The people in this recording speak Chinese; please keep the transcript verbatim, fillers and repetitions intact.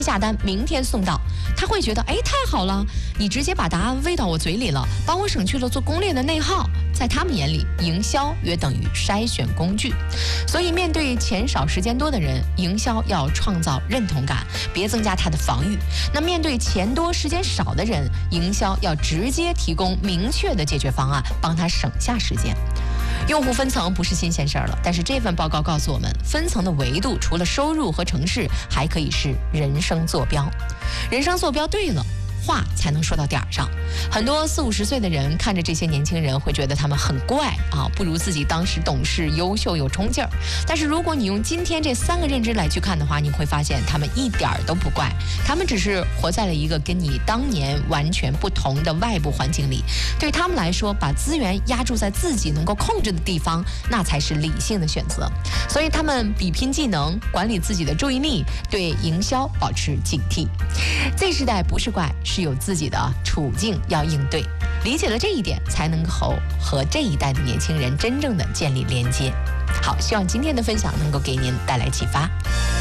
下单，明天送到，他会觉得哎太好了，你直接把答案喂到我嘴里了，帮我省去了做攻略的内耗。在他们眼里，营销约等于筛选工具。所以面对钱少时间多的人，营销要创造认同感，别增加他的防御。那面对钱多时间少的人，营销要直接提供明确的解决方案，帮他省下时间。用户分层不是新鲜事儿了，但是这份报告告诉我们，分层的维度除了收入和城市，还可以是人生坐标。人生坐标对了，话才能说到点儿上。很多四五十岁的人看着这些年轻人，会觉得他们很怪啊，不如自己当时懂事、优秀、有冲劲儿。但是如果你用今天这三个认知来去看的话，你会发现他们一点儿都不怪，他们只是活在了一个跟你当年完全不同的外部环境里。对他们来说，把资源压注在自己能够控制的地方，那才是理性的选择。所以他们比拼技能，管理自己的注意力，对营销保持警惕。Z 世代不是怪，是有自己的处境要应对。理解了这一点，才能够和这一代的年轻人真正的建立连接。好，希望今天的分享能够给您带来启发。